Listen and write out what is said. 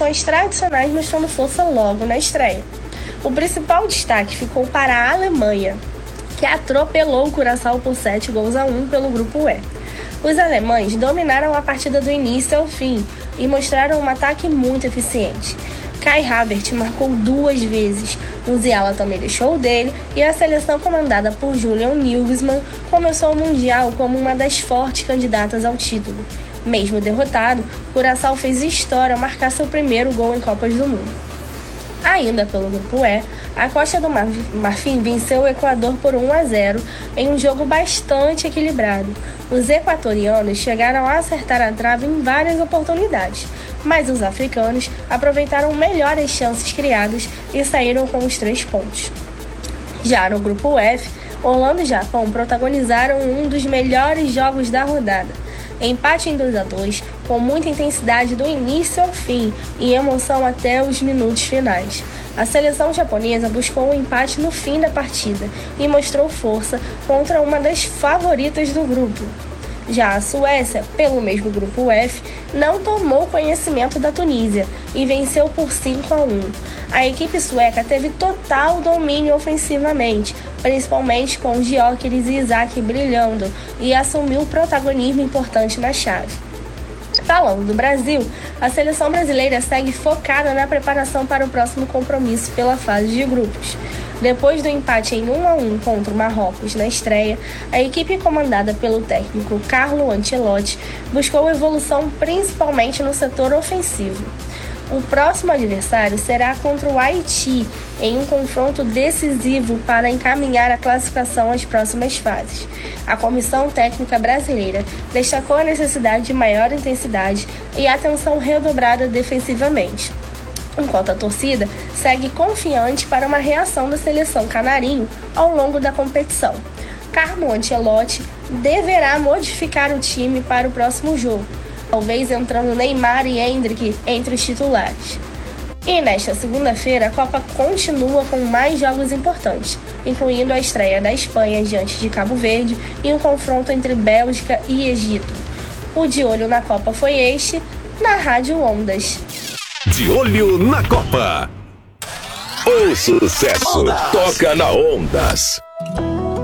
seleções tradicionais mostrando força logo na estreia. O principal destaque ficou para a Alemanha, que atropelou o Curaçao por 7-1 pelo grupo E. Os alemães dominaram a partida do início ao fim e mostraram um ataque muito eficiente. Kai Havertz marcou 2 vezes, Musiala também deixou o dele e a seleção comandada por Julian Nagelsmann começou o Mundial como uma das fortes candidatas ao título. Mesmo derrotado, Curaçao fez história ao marcar seu primeiro gol em Copas do Mundo. Ainda pelo grupo E, a Costa do Marfim venceu o Equador por 1-0 em um jogo bastante equilibrado. Os equatorianos chegaram a acertar a trave em várias oportunidades, mas os africanos aproveitaram melhor as chances criadas e saíram com os 3 pontos. Já no grupo F, Holanda e Japão protagonizaram um dos melhores jogos da rodada. Empate em 2-2, com muita intensidade do início ao fim e emoção até os minutos finais. A seleção japonesa buscou um empate no fim da partida e mostrou força contra uma das favoritas do grupo. Já a Suécia, pelo mesmo grupo F, não tomou conhecimento da Tunísia e venceu por 5-1. A equipe sueca teve total domínio ofensivamente, principalmente com Gyökeres e Isaac brilhando, e assumiu protagonismo importante na chave. Falando do Brasil, a seleção brasileira segue focada na preparação para o próximo compromisso pela fase de grupos. Depois do empate em 1-1 contra o Marrocos na estreia, a equipe comandada pelo técnico Carlo Ancelotti buscou evolução principalmente no setor ofensivo. O próximo adversário será contra o Haiti, em um confronto decisivo para encaminhar a classificação às próximas fases. A comissão técnica brasileira destacou a necessidade de maior intensidade e atenção redobrada defensivamente, enquanto a torcida segue confiante para uma reação da seleção canarinho ao longo da competição. Carlo Ancelotti deverá modificar o time para o próximo jogo, talvez entrando Neymar e Endrick entre os titulares. E nesta segunda-feira, a Copa continua com mais jogos importantes, incluindo a estreia da Espanha diante de Cabo Verde e um confronto entre Bélgica e Egito. O De Olho na Copa foi este, na Rádio Ondas. De Olho na Copa. O sucesso toca na Ondas.